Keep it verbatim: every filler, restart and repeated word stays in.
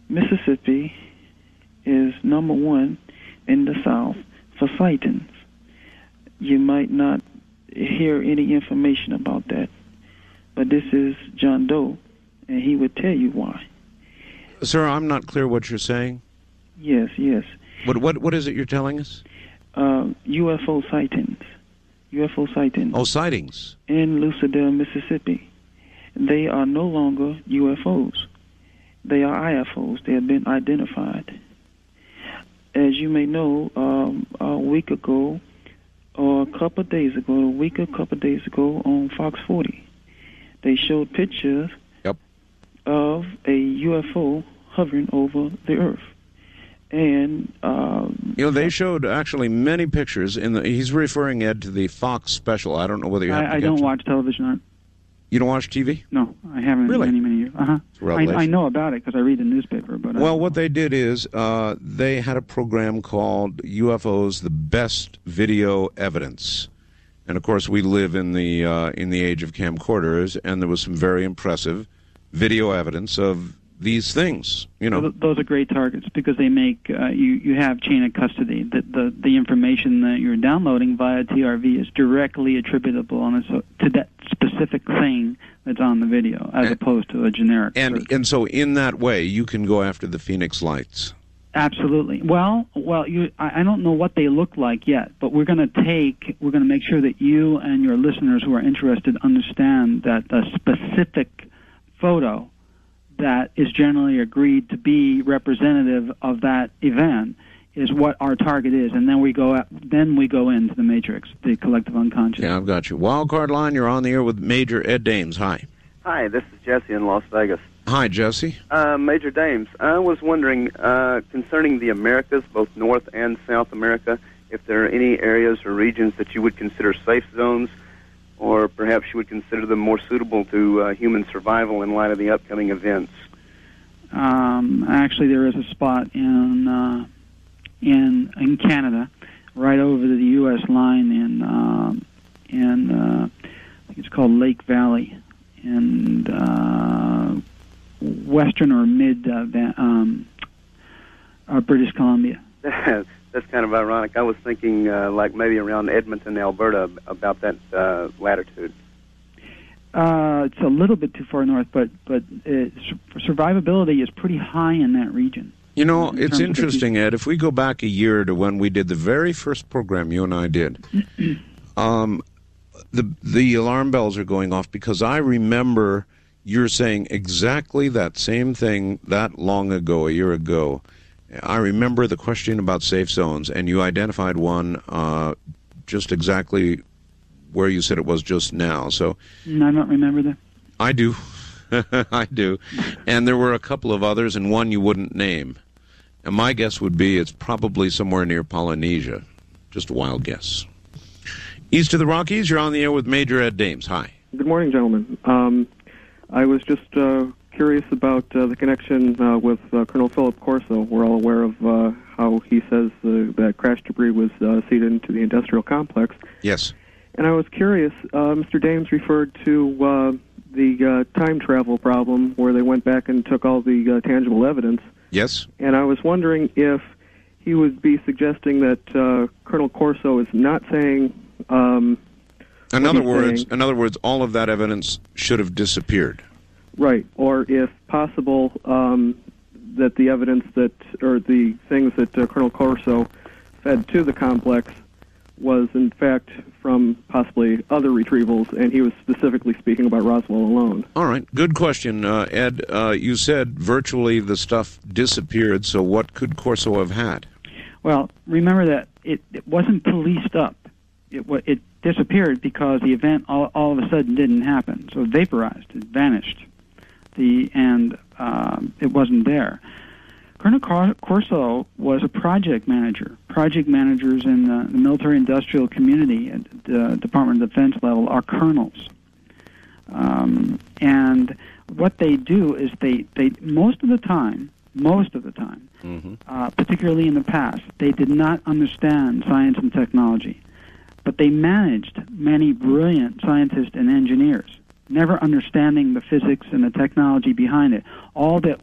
Mississippi is number one in the South for sightings. You might not hear any information about that, but this is John Doe, and he would tell you why. Sir, I'm not clear what you're saying. Yes, yes. What what what is it you're telling us? Uh, U F O sightings. U F O sightings. Oh, sightings. In Lucedale, Mississippi. They are no longer U F Os. They are I F Os. They have been identified. As you may know, um, a week ago, or a couple of days ago, a week or a couple of days ago on Fox forty, they showed pictures yep. of a U F O hovering over the Earth. And um, you know, they showed actually many pictures. In the, he's referring, Ed, to the Fox special. I don't know whether you have I, I don't watch television. Art. You don't watch T V? No, I haven't really? in many, many years. Uh-huh. I, I know about it because I read the newspaper. But well, what they did is uh, they had a program called U F Os: The Best Video Evidence. And, of course, we live in the uh, in the age of camcorders, and there was some very impressive video evidence of these things, you know. Those are great targets because they make uh, you you have chain of custody. The, the the information that you're downloading via T R V is directly attributable on a, to that specific thing that's on the video, as and, opposed to a generic and search. And so, in that way, you can go after the Phoenix Lights. Absolutely. Well, well, you I, I don't know what they look like yet, but we're going to take we're going to make sure that you and your listeners who are interested understand that the specific photo that is generally agreed to be representative of that event is what our target is, and then we go at, then we go into the matrix, the collective unconscious. Yeah, I've got you. Wildcard Line, you're on the air with Major Ed Dames. Hi. Hi, this is Jesse in Las Vegas. Hi, Jesse. Uh, Major Dames, I was wondering uh, concerning the Americas, both North and South America, if there are any areas or regions that you would consider safe zones, or perhaps you would consider them more suitable to uh, human survival in light of the upcoming events. Um, actually, there is a spot in uh, in in Canada, right over the U S line in uh, in uh, I think it's called Lake Valley, and uh, western or mid uh, um, uh, British Columbia. That's kind of ironic. I was thinking uh, like maybe around Edmonton, Alberta, about that uh, latitude. Uh, it's a little bit too far north, but but it's, survivability is pretty high in that region. You know, in it's interesting, Ed. If we go back a year to when we did the very first program you and I did, um, the the alarm bells are going off because I remember you're saying exactly that same thing that long ago, a year ago. I remember the question about safe zones, and you identified one uh, just exactly where you said it was just now. So I don't remember that. I do. I do. And there were a couple of others, and one you wouldn't name. And my guess would be it's probably somewhere near Polynesia. Just a wild guess. East of the Rockies, you're on the air with Major Ed Dames. Hi. Good morning, gentlemen. Um, I was just uh, curious about uh, the connection uh, with uh, Colonel Philip Corso. We're all aware of uh, how he says uh, that crash debris was uh, seeded into the industrial complex. Yes. And I was curious, uh, Mister Dames referred to uh, the uh, time travel problem where they went back and took all the uh, tangible evidence. Yes. And I was wondering if he would be suggesting that uh, Colonel Corso is not saying... Um, in other words, saying. in other words, all of that evidence should have disappeared. Right. Or if possible, um, that the evidence that, or the things that uh, Colonel Corso fed to the complex was in fact from possibly other retrievals, and he was specifically speaking about Roswell alone. All right, good question, uh, Ed. Uh, you said virtually the stuff disappeared, so what could Corso have had? Well, remember that it, it wasn't policed up. It, it disappeared because the event all, all of a sudden didn't happen, so it vaporized, it vanished, the and um, it wasn't there. Colonel Corso was a project manager. Project managers in the, the military-industrial community at the Department of Defense level are colonels. Um, and what they do is they, they most of the time, most of the time, mm-hmm. uh, particularly in the past, they did not understand science and technology. But they managed many brilliant scientists and engineers, never understanding the physics and the technology behind it. All that